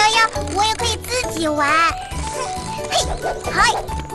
这样我也可以自己玩。嘿，嗨，